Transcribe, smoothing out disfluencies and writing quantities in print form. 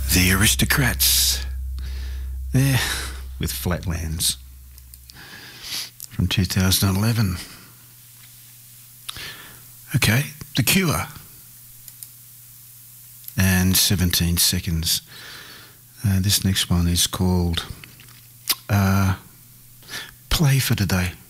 The Aristocrats, there with Flatlands from 2011. Okay, The Cure and 17 Seconds. This next one is called Play for Today.